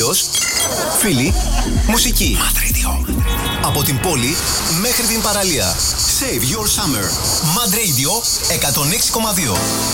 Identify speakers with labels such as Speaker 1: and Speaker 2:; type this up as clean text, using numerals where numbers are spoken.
Speaker 1: Φίλος, φίλοι, μουσική. Mad Radio. Από την πόλη μέχρι την παραλία. Save your summer. Mad Radio 106,2.